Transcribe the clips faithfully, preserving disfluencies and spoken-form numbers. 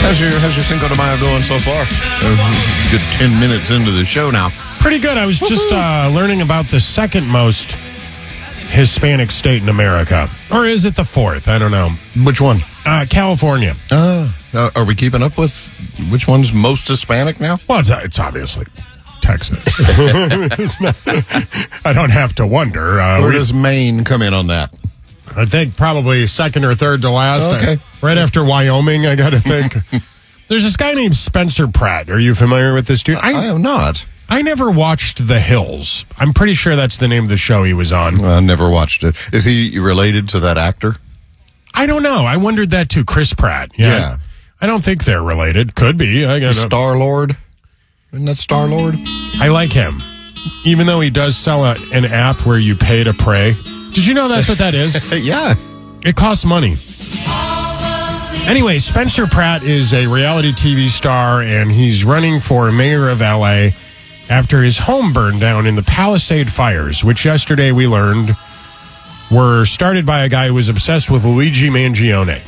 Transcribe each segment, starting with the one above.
How's your, how's your Cinco de Mayo going so far? Uh, good ten minutes into the show now. Pretty good. I was just uh, learning about the second most Hispanic state in America. Or is it the fourth? I don't know. Which one? Uh, California. Uh, uh, are we keeping up with which one's most Hispanic now? Well, it's, it's obviously Texas. It's not, I don't have to wonder. Uh, Where does Maine come in on that? I think probably second or third to last. Okay. I, right after Wyoming, I got to think. There's this guy named Spencer Pratt. Are you familiar with this dude? I, I am not. I never watched The Hills. I'm pretty sure that's the name of the show he was on. I never watched it. Is he related to that actor? I don't know. I wondered that too. Chris Pratt. Yeah. Yeah. I don't think they're related. Could be. I got Star-Lord? Isn't that Star-Lord? I like him. Even though he does sell a, an app where you pay to pray. Did you know that's what that is? Yeah. It costs money. Anyway, Spencer Pratt is a reality T V star, and he's running for mayor of L A after his home burned down in the Palisade fires, which yesterday we learned were started by a guy who was obsessed with Luigi Mangione.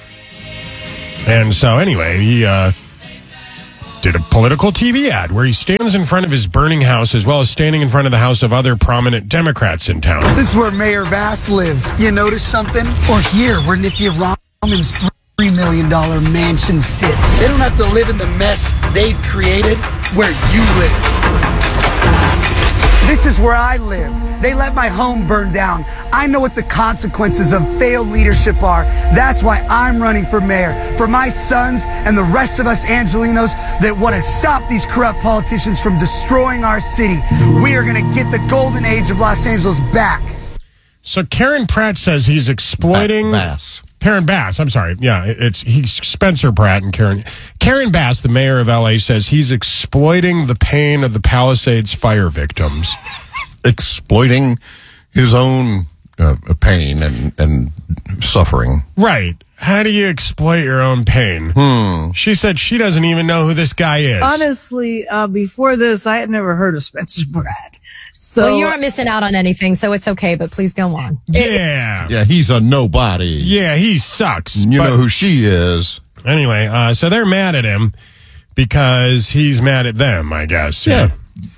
And so anyway, he uh, did a political T V ad where he stands in front of his burning house as well as standing in front of the house of other prominent Democrats in town. This is where Mayor Bass lives. You notice something? Or here, where Nithya Raman's three million dollars mansion sits. They don't have to live in the mess they've created where you live. This is where I live. They let my home burn down. I know what the consequences of failed leadership are. That's why I'm running for mayor. For my sons and the rest of us Angelinos that want to stop these corrupt politicians from destroying our city. We are going to get the golden age of Los Angeles back. So Karen Pratt says he's exploiting... Bass. Karen Bass, I'm sorry. Yeah, it's he's Spencer Pratt and Karen. Karen Bass, the mayor of L A, says he's exploiting the pain of the Palisades fire victims. Exploiting his own uh, pain and, and suffering. Right. How do you exploit your own pain? Hmm. She said she doesn't even know who this guy is. Honestly, uh, before this, I had never heard of Spencer Pratt. So, well, you aren't missing out on anything, so it's okay, but please go on. Yeah. Yeah, he's a nobody. Yeah, he sucks. You but know who she is. Anyway, uh, so they're mad at him because he's mad at them, I guess. Yeah.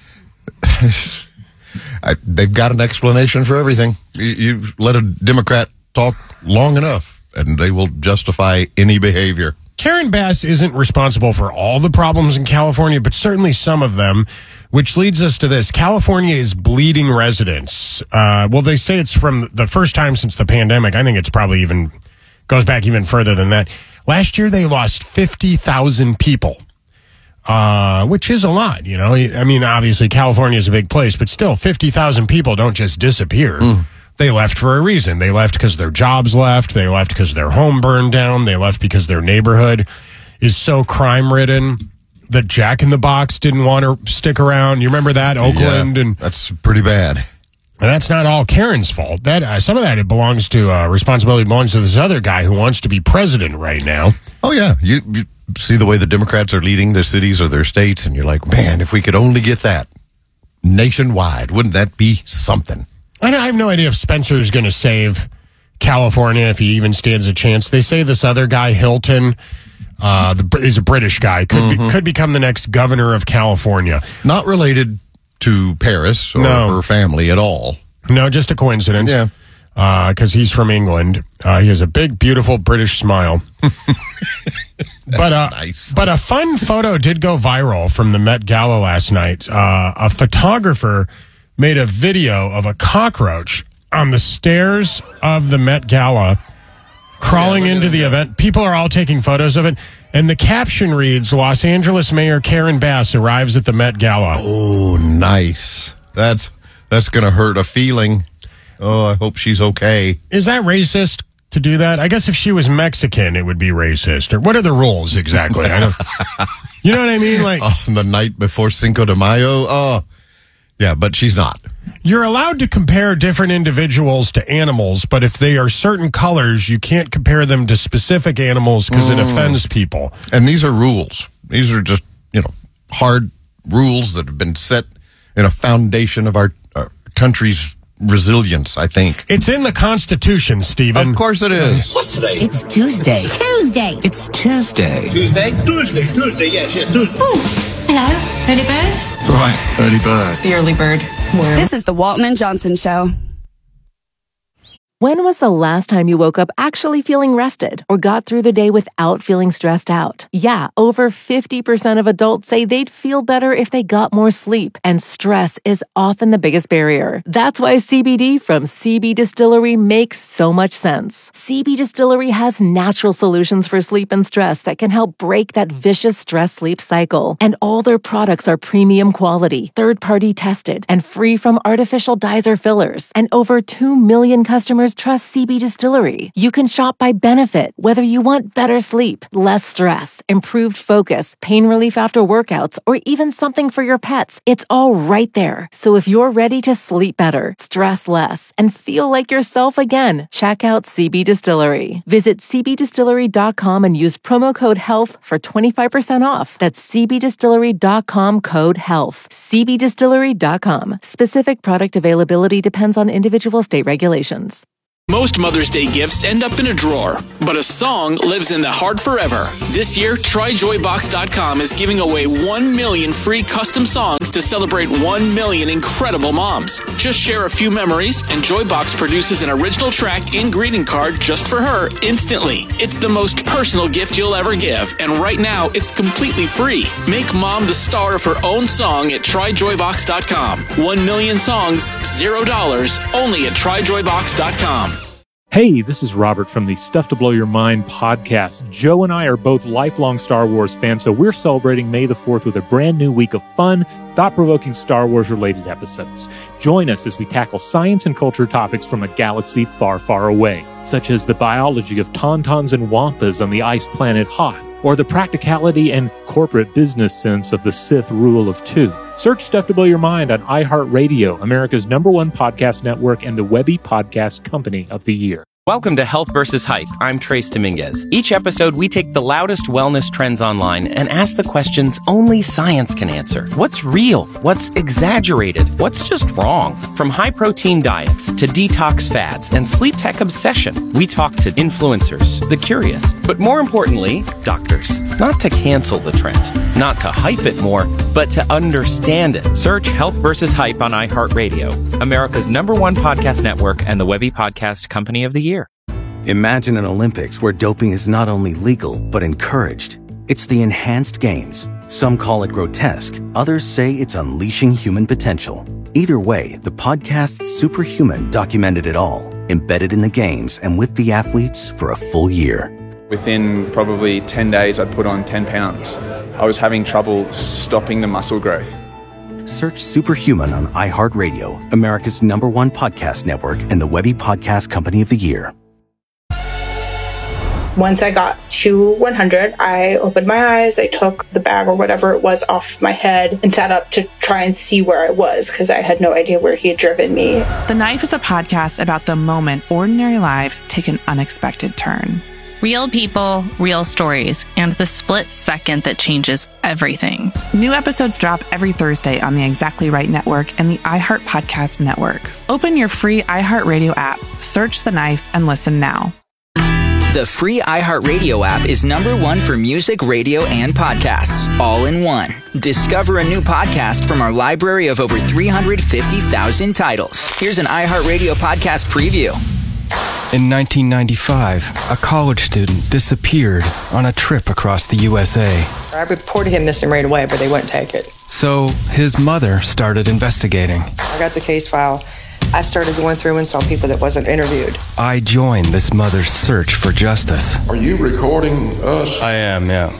I, they've got an explanation for everything. You, you've let a Democrat talk long enough, and they will justify any behavior. Karen Bass isn't responsible for all the problems in California, but certainly some of them, which leads us to this. California is bleeding residents. Uh, well, they say it's from the first time since the pandemic. I think it's probably even goes back even further than that. Last year, they lost fifty thousand people, uh, which is a lot. You know, I mean, obviously, California is a big place, but still, fifty thousand people don't just disappear. Mm. They left for a reason. They left because their jobs left. They left because their home burned down. They left because their neighborhood is so crime-ridden that Jack in the Box didn't want to stick around. You remember that? Oakland? Yeah, and that's pretty bad. And that's not all Karen's fault. That uh, some of that it belongs to, uh, responsibility belongs to this other guy who wants to be president right now. Oh, yeah. You, you see the way the Democrats are leading their cities or their states, and you're like, man, if we could only get that nationwide, wouldn't that be something? I have no idea if Spencer's going to save California, if he even stands a chance. They say this other guy, Hilton, uh, the, is a British guy, could mm-hmm. be, could become the next governor of California. Not related to Paris or no. her family at all. No, just a coincidence. Yeah. Because uh, he's from England. Uh, he has a big, beautiful British smile. but, uh, nice. but a fun photo did go viral from the Met Gala last night. Uh, a photographer made a video of a cockroach on the stairs of the Met Gala crawling yeah, into the it, yeah. event. People are all taking photos of it. And the caption reads, Los Angeles Mayor Karen Bass arrives at the Met Gala. Oh, nice. That's that's going to hurt a feeling. Oh, I hope she's okay. Is that racist to do that? I guess if she was Mexican, it would be racist. Or what are the rules exactly? I don't. You know what I mean? Like oh, the night before Cinco de Mayo. Oh, yeah, but she's not. You're allowed to compare different individuals to animals, but if they are certain colors, you can't compare them to specific animals because mm. it offends people. And these are rules. These are just, you know, hard rules that have been set in a foundation of our, our country's resilience, I think. It's in the Constitution, Stephen. Of course it is. What's today? It's Tuesday. Tuesday. It's Tuesday. Tuesday? Tuesday, Tuesday, yes, yes, Tuesday. Hello, early bird. Right, early bird. The early bird. Where? This is the Walton and Johnson Show. When was the last time you woke up actually feeling rested or got through the day without feeling stressed out? Yeah, over fifty percent of adults say they'd feel better if they got more sleep, and stress is often the biggest barrier. That's why C B D from C B Distillery makes so much sense. C B Distillery has natural solutions for sleep and stress that can help break that vicious stress-sleep cycle. And all their products are premium quality, third-party tested, and free from artificial dyes or fillers. And over two million customers trust C B Distillery. You can shop by benefit, whether you want better sleep, less stress, improved focus, pain relief after workouts, or even something for your pets. It's all right there. So if you're ready to sleep better, stress less, and feel like yourself again, check out C B Distillery. Visit c b distillery dot com and use promo code HEALTH for twenty-five percent off. That's c b distillery dot com code HEALTH. c b distillery dot com. Specific product availability depends on individual state regulations. Most Mother's Day gifts end up in a drawer, but a song lives in the heart forever. This year, try joy box dot com is giving away one million free custom songs to celebrate one million incredible moms. Just share a few memories, and Joybox produces an original track and greeting card just for her instantly. It's the most personal gift you'll ever give, and right now, it's completely free. Make mom the star of her own song at try joy box dot com. One million songs, zero dollars, only at try joy box dot com. Hey, this is Robert from the Stuff to Blow Your Mind podcast. Joe and I are both lifelong Star Wars fans, so we're celebrating May the fourth with a brand new week of fun, thought-provoking Star Wars-related episodes. Join us as we tackle science and culture topics from a galaxy far, far away, such as the biology of tauntauns and wampas on the ice planet Hoth, or the practicality and corporate business sense of the Sith rule of two. Search Stuff to Blow Your Mind on iHeartRadio, America's number one podcast network and the Webby Podcast Company of the Year. Welcome to Health versus Hype. I'm Trace Dominguez. Each episode, we take the loudest wellness trends online and ask the questions only science can answer. What's real? What's exaggerated? What's just wrong? From high-protein diets to detox fads and sleep tech obsession, we talk to influencers, the curious, but more importantly, doctors. Not to cancel the trend, not to hype it more, but to understand it. Search Health versus Hype on iHeartRadio, America's number one podcast network and the Webby Podcast Company of the Year. Imagine an Olympics where doping is not only legal, but encouraged. It's the Enhanced Games. Some call it grotesque. Others say it's unleashing human potential. Either way, the podcast Superhuman documented it all, embedded in the games and with the athletes for a full year. Within probably ten days, I'd put on ten pounds. I was having trouble stopping the muscle growth. Search Superhuman on iHeartRadio, America's number one podcast network and the Webby Podcast Company of the Year. Once I got to one hundred, I opened my eyes, I took the bag or whatever it was off my head and sat up to try and see where I was because I had no idea where he had driven me. The Knife is a podcast about the moment ordinary lives take an unexpected turn. Real people, real stories, and the split second that changes everything. New episodes drop every Thursday on the Exactly Right Network and the iHeart Podcast Network. Open your free iHeartRadio app, search The Knife, and listen now. The free iHeartRadio app is number one for music, radio, and podcasts, all in one. Discover a new podcast from our library of over three hundred fifty thousand titles. Here's an iHeartRadio podcast preview. In nineteen ninety-five, a college student disappeared on a trip across the U S A. I reported him missing right away, but they wouldn't take it. So his mother started investigating. I got the case file. I started going through and saw people that wasn't interviewed. I joined this mother's search for justice. Are you recording us? I am, yeah.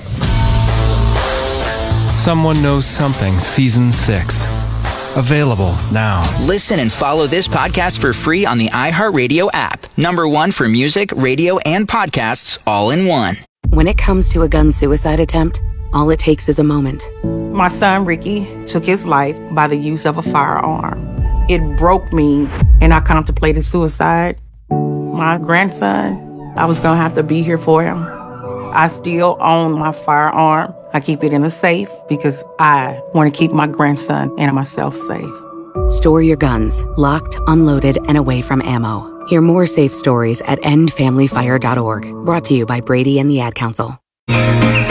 Someone Knows Something, Season six. Available now. Listen and follow this podcast for free on the iHeartRadio app. Number one for music, radio, and podcasts, all in one. When it comes to a gun suicide attempt, all it takes is a moment. My son, Ricky, took his life by the use of a firearm. It broke me, and I contemplated suicide. My grandson, I was going to have to be here for him. I still own my firearm. I keep it in a safe because I want to keep my grandson and myself safe. Store your guns, locked, unloaded, and away from ammo. Hear more safe stories at end family fire dot org. Brought to you by Brady and the Ad Council.